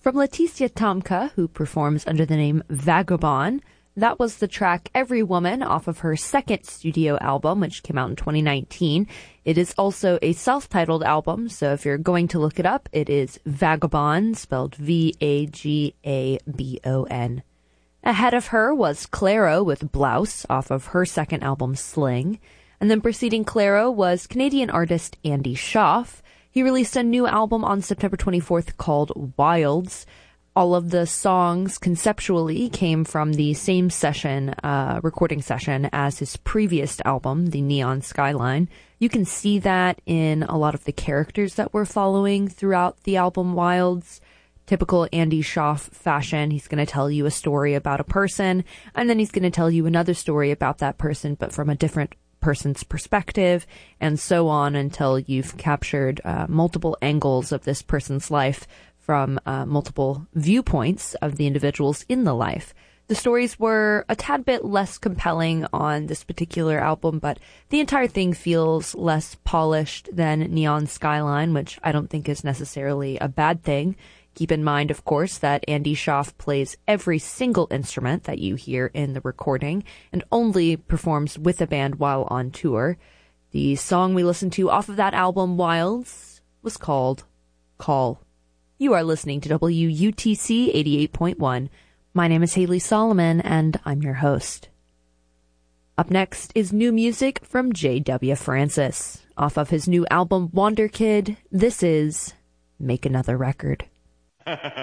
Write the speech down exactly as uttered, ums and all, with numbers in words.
From Leticia Tomka, who performs under the name Vagabond, that was the track Every Woman off of her second studio album, which came out in twenty nineteen. It is also a self-titled album, so if you're going to look it up, it is Vagabond, spelled V A G A B O N. Ahead of her was Clairo with Blouse off of her second album, Sling. And then preceding Clairo was Canadian artist Andy Schaaf. He released a new album on September twenty-fourth called Wilds. All of the songs conceptually came from the same session, uh, recording session as his previous album, The Neon Skyline. You can see that in a lot of the characters that we're following throughout the album Wilds. Typical Andy Schaaf fashion. He's going to tell you a story about a person, and then he's going to tell you another story about that person, but from a different person's perspective, and so on until you've captured uh, multiple angles of this person's life from uh, multiple viewpoints of the individuals in the life. The stories were a tad bit less compelling on this particular album, but the entire thing feels less polished than Neon Skyline, which I don't think is necessarily a bad thing. Keep in mind, of course, that Andy Schaaf plays every single instrument that you hear in the recording and only performs with a band while on tour. The song we listened to off of that album, Wilds, was called Call. You are listening to W U T C eighty-eight point one. My name is Haley Solomon, and I'm your host. Up next is new music from J W Francis. Off of his new album, Wonder Kid, this is Make Another Record.